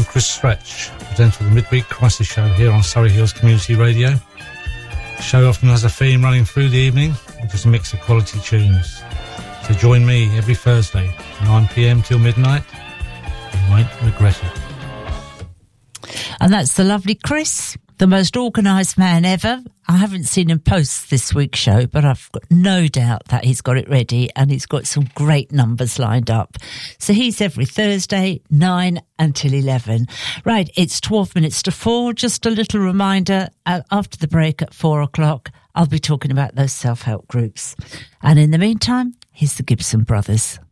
I'm Chris Stretch, presenter of the Midweek Crisis Show here on Surrey Hills Community Radio. The show often has a theme running through the evening, which is a mix of quality tunes. So join me every Thursday, 9 p.m. till midnight. You won't regret it. And that's the lovely Chris, the most organised man ever. I haven't seen him post this week's show, but I've got no doubt that he's got it ready and he's got some great numbers lined up. So he's every Thursday, 9 until 11. Right, it's 12 minutes to 4. Just a little reminder, after the break at 4 o'clock, I'll be talking about those self-help groups. And in the meantime, here's the Gibson Brothers.